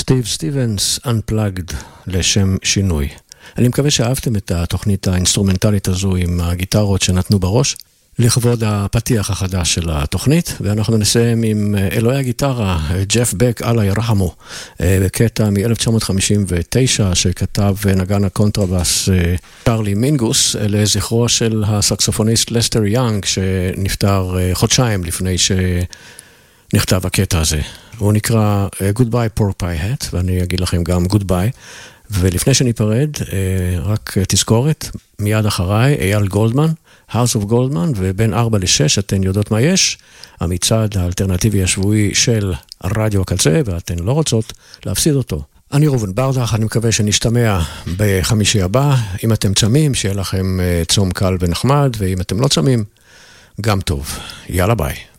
סטיב סטיבנס, Unplugged, לשם שינוי. אני מקווה שאהבתם את התוכנית האינסטרומנטלית הזו עם הגיטרות שנתנו בראש, לכבוד הפתיח החדש של התוכנית, ואנחנו נסיים עם אלוהי הגיטרה, ג'ף בק, אללה ירחמו, בקטע מ-1959 שכתב נגן הקונטרבאס צ'רלי מינגוס, לזכרו של הסקסופוניסט לסטר יאנג, שנפטר חודשיים לפני שנכתב הקטע הזה. הוא נקרא Goodbye Porcupine Hat, ואני אגיד לכם גם Goodbye, ולפני שניפרד, רק תזכורת, מיד אחריי, אייל גולדמן, House of Goldman, ובין 4 ל-6 אתן יודעות מה יש, המצעד האלטרנטיבי השבועי של הרדיו הקצה, ואתן לא רוצות להפסיד אותו. אני ראובן ברדך, אני מקווה שנשתמע בחמישי הבא, אם אתם צמים, שיהיה לכם צום קל ונחמד, ואם אתם לא צמים, גם טוב. יאללה ביי.